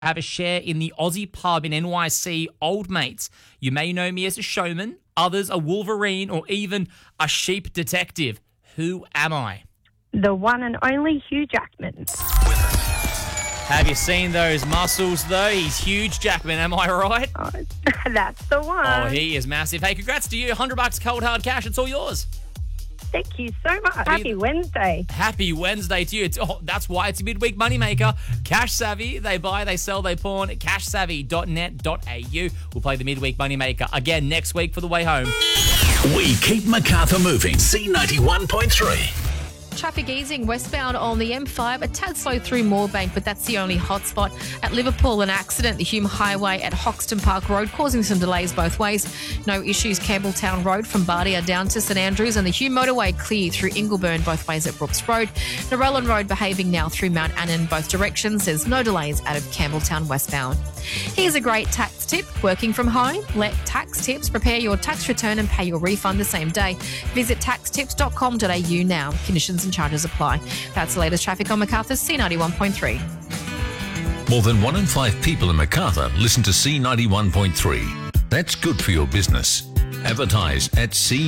have a share in the Aussie pub in NYC, Old Mates. You may know me as a showman, others a Wolverine, or even a sheep detective. Who am I? The one and only Hugh Jackman. Have you seen those muscles, though? He's huge, Jackman, am I right? Oh, that's the one. Oh, he is massive. Hey, congrats to you. $100 cold hard cash. It's all yours. Thank you so much. Happy Wednesday. Happy Wednesday to you. That's why it's a midweek moneymaker. Cash Savvy. They buy, they sell, they pawn. Cashsavvy.net.au. We'll play the midweek moneymaker again next week for the way home. We keep Macarthur moving. C91.3. Traffic easing westbound on the M5, a tad slow through Moorebank, but that's the only hotspot. At Liverpool, an accident, the Hume Highway at Hoxton Park Road, causing some delays both ways. No issues, Campbelltown Road from Bardia down to St Andrews, and the Hume Motorway clear through Ingleburn both ways at Brooks Road. Narellan Road behaving now through Mount Annan both directions. There's no delays out of Campbelltown westbound. Here's a great tax tip. Working from home? Let Tax Tips prepare your tax return and pay your refund the same day. Visit taxtips.com.au now. Conditions and charges apply. That's the latest traffic on Macarthur's C91.3. More than 1 in 5 people in Macarthur listen to C91.3. That's good for your business. Advertise at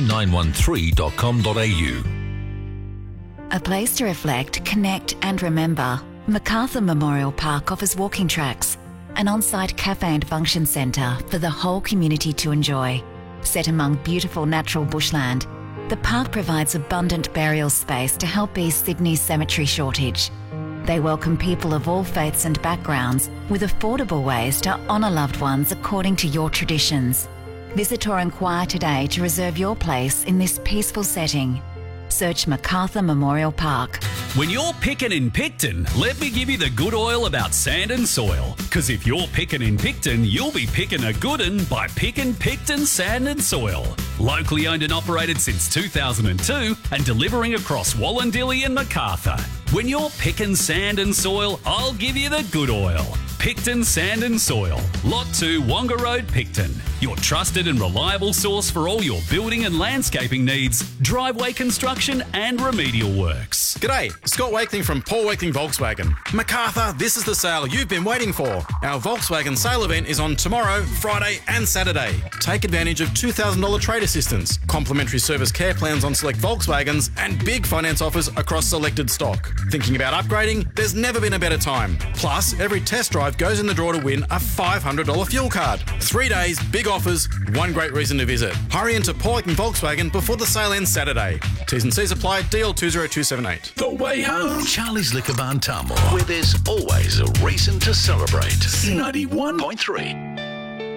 c913.com.au. A place to reflect, connect and remember. Macarthur Memorial Park offers walking tracks, an on-site cafe and function centre for the whole community to enjoy. Set among beautiful natural bushland, the park provides abundant burial space to help ease Sydney's cemetery shortage. They welcome people of all faiths and backgrounds with affordable ways to honour loved ones according to your traditions. Visit or inquire today to reserve your place in this peaceful setting. Search Macarthur Memorial Park. When you're picking in Picton, let me give you the good oil about sand and soil. Because if you're picking in Picton, you'll be picking a good un by picking Picton Sand and Soil. Locally owned and operated since 2002 and delivering across Wallandilly and Macarthur. When you're picking sand and soil, I'll give you the good oil. Picton Sand and Soil, Lot 2, Wonga Road, Picton. Your trusted and reliable source for all your building and landscaping needs, driveway construction and remedial works. G'day, Scott Wakeling from Paul Wakeling Volkswagen. Macarthur, this is the sale you've been waiting for. Our Volkswagen sale event is on tomorrow, Friday and Saturday. Take advantage of $2,000 trade assistance, complimentary service care plans on select Volkswagens and big finance offers across selected stock. Thinking about upgrading? There's never been a better time. Plus, every test drive goes in the draw to win a $500 fuel card. 3 days, big offers, one great reason to visit. Hurry into Paul Wakeling Volkswagen before the sale ends Saturday. T's and C's apply, DL 20278. The way home. Charlie's Liquor Barn Tamworth, where there's always a reason to celebrate. C91.3.